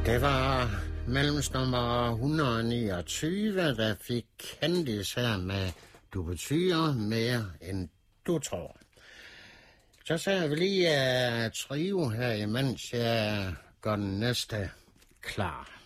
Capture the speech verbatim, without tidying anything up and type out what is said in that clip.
Det var mellemsnummer et hundrede og niogtyve, der fik Candice her med Du betyder mere end du tror. Så ser vi lige uh, trio her, imens jeg gør den næste klar.